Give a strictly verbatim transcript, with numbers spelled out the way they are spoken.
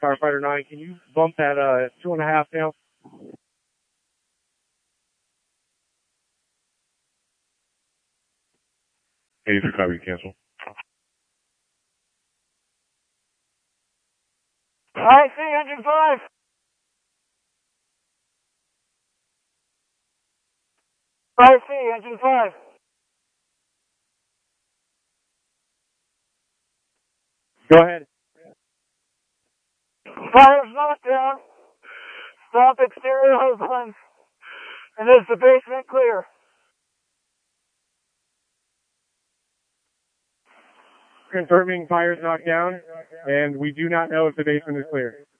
Firefighter nine, can you bump that uh, two and a half down? eighty-three copy, cancel. I see engine five. I see engine five. Go ahead. Fire's knocked down. Stop exterior hose lines. And is the basement clear? Confirming fire's knocked down, and we do not know if the basement is clear.